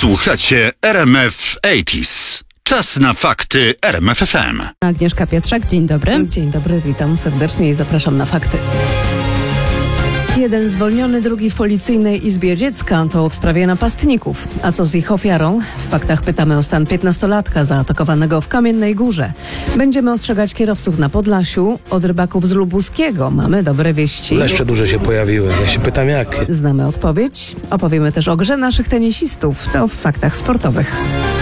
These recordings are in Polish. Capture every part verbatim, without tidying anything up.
Słuchacie R M F osiemdziesiąt. Czas na fakty R M F F M. Agnieszka Pietrzak, dzień dobry. Dzień dobry, witam serdecznie i zapraszam na fakty. Jeden zwolniony, drugi w policyjnej izbie dziecka. To w sprawie napastników. A co z ich ofiarą? W faktach pytamy o stan piętnastolatka zaatakowanego w Kamiennej Górze. Będziemy ostrzegać kierowców na Podlasiu. Od rybaków z Lubuskiego mamy dobre wieści. Leszcze duże się pojawiły. Ja się pytam jak. Znamy odpowiedź. Opowiemy też o grze naszych tenisistów. To w faktach sportowych.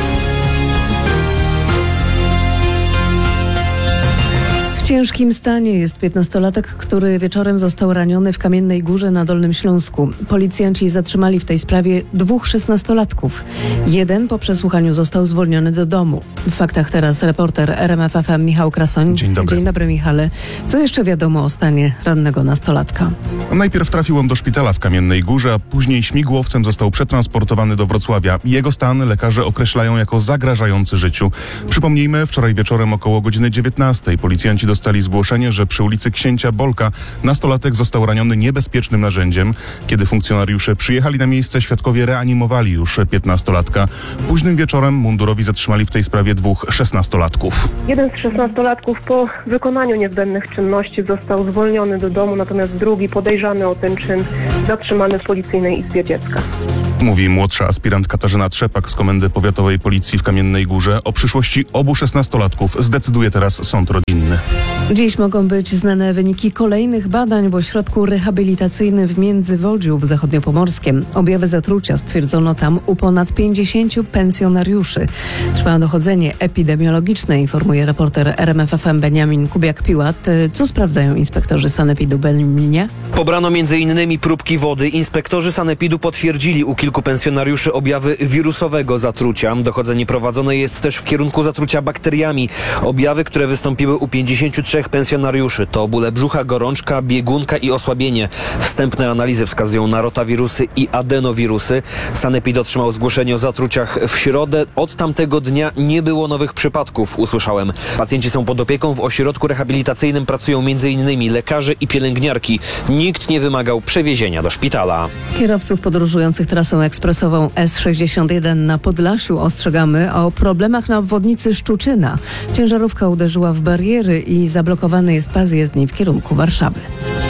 W ciężkim stanie jest piętnastolatek, który wieczorem został raniony w Kamiennej Górze na Dolnym Śląsku. Policjanci zatrzymali w tej sprawie dwóch szesnastolatków. Jeden po przesłuchaniu został zwolniony do domu. W faktach teraz reporter R M F F M Michał Krasoń. Dzień dobry. Dzień dobry, Michale. Co jeszcze wiadomo o stanie rannego nastolatka? Najpierw trafił on do szpitala w Kamiennej Górze, a później śmigłowcem został przetransportowany do Wrocławia. Jego stan lekarze określają jako zagrażający życiu. Przypomnijmy, wczoraj wieczorem około godziny dziewiętnastej policjanci dostali zgłoszenie, że przy ulicy Księcia Bolka nastolatek został raniony niebezpiecznym narzędziem. Kiedy funkcjonariusze przyjechali na miejsce, świadkowie reanimowali już piętnastolatka. Późnym wieczorem mundurowi zatrzymali w tej sprawie dwóch szesnastolatków. Jeden z szesnastolatków po wykonaniu niezbędnych czynności został zwolniony do domu, natomiast drugi podejrzany o ten czyn zatrzymany w policyjnej izbie dziecka. Mówi młodsza aspirant Katarzyna Trzepak z Komendy Powiatowej Policji w Kamiennej Górze. O przyszłości obu szesnastolatków zdecyduje teraz sąd rodzinny. Dziś mogą być znane wyniki kolejnych badań w ośrodku rehabilitacyjnym w Międzywodziu w Zachodniopomorskiem. Objawy zatrucia stwierdzono tam u ponad pięćdziesięciu pensjonariuszy. Trwa dochodzenie epidemiologiczne, informuje reporter R M F F M Beniamin Kubiak-Piłat. Co sprawdzają inspektorzy sanepidu Beniaminie? Pobrano między innymi próbki wody. Inspektorzy sanepidu potwierdzili u kilku pensjonariuszy objawy wirusowego zatrucia. Dochodzenie prowadzone jest też w kierunku zatrucia bakteriami. Objawy, które wystąpiły u pięćdziesięciu trzech pensjonariuszy to bóle brzucha, gorączka, biegunka i osłabienie. Wstępne analizy wskazują na rotawirusy i adenowirusy. Sanepid otrzymał zgłoszenie o zatruciach w środę. Od tamtego dnia nie było nowych przypadków, usłyszałem. Pacjenci są pod opieką. W ośrodku rehabilitacyjnym pracują między innymi lekarze i pielęgniarki. Nikt nie wymagał przewiezienia do szpitala. Kierowców podróżujących trasą ekspresową S sześćdziesiąt jeden na Podlasiu ostrzegamy o problemach na obwodnicy Szczuczyna. Ciężarówka uderzyła w bariery i zablokowany jest pas jezdni w kierunku Warszawy.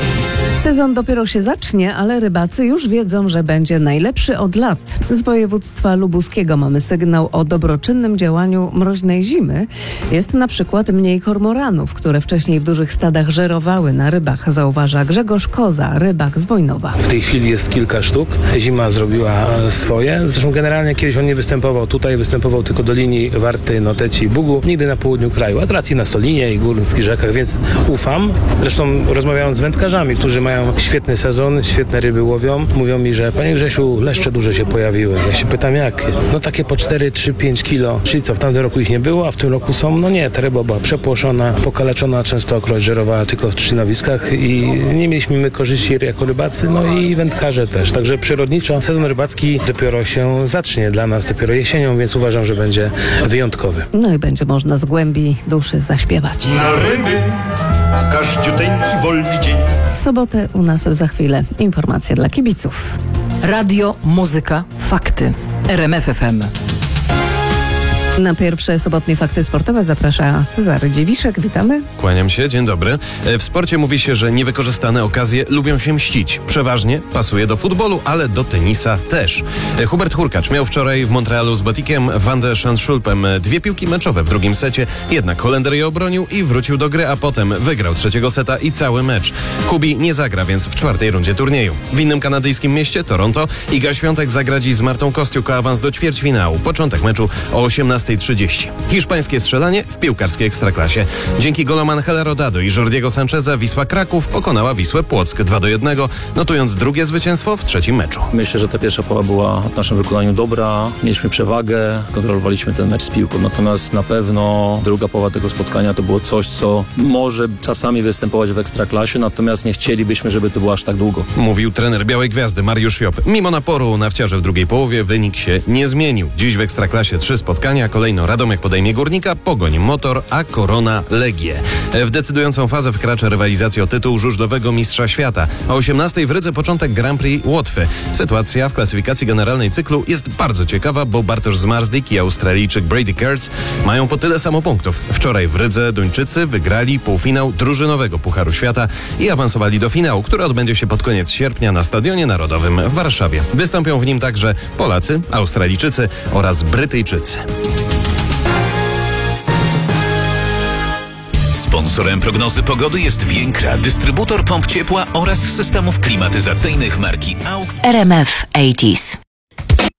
Sezon dopiero się zacznie, ale rybacy już wiedzą, że będzie najlepszy od lat. Z województwa lubuskiego mamy sygnał o dobroczynnym działaniu mroźnej zimy. Jest na przykład mniej kormoranów, które wcześniej w dużych stadach żerowały na rybach, zauważa Grzegorz Koza, rybak z Wojnowa. W tej chwili jest kilka sztuk. Zima zrobiła swoje. Zresztą generalnie kiedyś on nie występował tutaj, występował tylko do linii Warty, Noteci i Bugu. Nigdy na południu kraju, a teraz i na Stolinie i Górnickich Rzekach, więc ufam. Zresztą rozmawiałem z wędkarzami, którzy mają świetny sezon, świetne ryby łowią. Mówią mi, że panie Grzesiu, leszcze duże się pojawiły. Ja się pytam jakie? No takie po cztery, trzy, pięć kilo. Czyli co, w tamtym roku ich nie było, a w tym roku są? No nie, ta ryba była przepłoszona, pokaleczona, częstokroć żerowała tylko w trzcinowiskach i nie mieliśmy my korzyści jako rybacy, no i wędkarze też. Także przyrodniczo sezon rybacki dopiero się zacznie dla nas, dopiero jesienią, więc uważam, że będzie wyjątkowy. No i będzie można z głębi duszy zaśpiewać. Na ryby, każdziuteńki wolny dzień. W sobotę u nas za chwilę informacja dla kibiców. Radio, muzyka, fakty. R M F F M. Na pierwsze sobotnie fakty sportowe zaprasza Cezary Dziewiszek. Witamy. Kłaniam się, dzień dobry. W sporcie mówi się, że niewykorzystane okazje lubią się mścić. Przeważnie pasuje do futbolu, ale do tenisa też. Hubert Hurkacz miał wczoraj w Montrealu z Botikiem Van de Schanschulpem dwie piłki meczowe w drugim secie, jednak Holender je obronił i wrócił do gry, a potem wygrał trzeciego seta i cały mecz. Kubi nie zagra więc w czwartej rundzie turnieju. W innym kanadyjskim mieście, Toronto, Iga Świątek zagra dziś z Martą Kostiuk o awans do ćwierćfinału. Początek meczu o osiemnastej trzydzieści. Hiszpańskie strzelanie w piłkarskiej ekstraklasie. Dzięki golom Angela Rodado i Jordiego Sancheza Wisła Kraków pokonała Wisłę Płock dwa do jednego, notując drugie zwycięstwo w trzecim meczu. Myślę, że ta pierwsza połowa była w naszym wykonaniu dobra. Mieliśmy przewagę, kontrolowaliśmy ten mecz z piłką. Natomiast na pewno druga połowa tego spotkania to było coś, co może czasami występować w ekstraklasie, natomiast nie chcielibyśmy, żeby to było aż tak długo. Mówił trener Białej Gwiazdy Mariusz Job. Mimo naporu nawciarzy w drugiej połowie wynik się nie zmienił. Dziś w ekstraklasie trzy spotkania. Kolejno Radomiak podejmie Górnika, Pogoń Motor, a Korona Legię. W decydującą fazę wkracza rywalizacja o tytuł żużlowego mistrza świata. O osiemnastej w Rydze początek Grand Prix Łotwy. Sytuacja w klasyfikacji generalnej cyklu jest bardzo ciekawa, bo Bartosz Zmarzlik i Australijczyk Brady Kurtz mają po tyle samo punktów. Wczoraj w Rydze Duńczycy wygrali półfinał drużynowego Pucharu Świata i awansowali do finału, który odbędzie się pod koniec sierpnia na Stadionie Narodowym w Warszawie. Wystąpią w nim także Polacy, Australijczycy oraz Brytyjczycy. Sponsorem prognozy pogody jest Więkra, dystrybutor pomp ciepła oraz systemów klimatyzacyjnych marki A U X. R M F osiemdziesiąt.